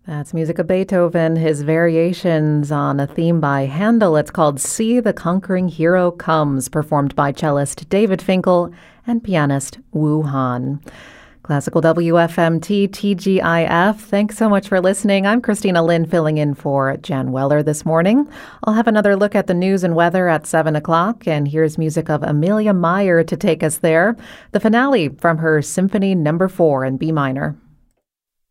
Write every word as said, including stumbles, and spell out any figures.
That's music of Beethoven, his variations on a theme by Handel. It's called See the Conquering Hero Comes, performed by cellist David Finkel and pianist Wu Han. Classical W F M T T G I F. Thanks so much for listening. I'm Christina Lynn, filling in for Jan Weller this morning. I'll have another look at the news and weather at seven o'clock, and here's music of Amelia Meyer to take us there. The finale from her Symphony Number Four in B minor.